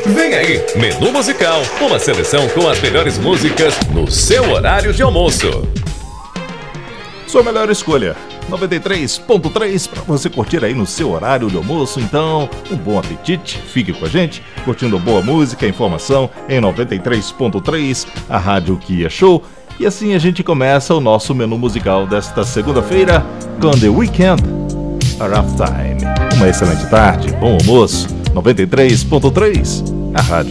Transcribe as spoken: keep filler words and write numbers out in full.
Vem aí, Menu Musical, uma seleção com as melhores músicas no seu horário de almoço. Sua melhor escolha, noventa e três ponto três, para você curtir aí no seu horário de almoço. Então, um bom apetite, fique com a gente, curtindo boa música, informação em noventa e três ponto três, a rádio que é show. E assim a gente começa o nosso menu musical desta segunda-feira com The Weeknd, A Rough Time. Uma excelente tarde, bom almoço, noventa e três ponto três, a rádio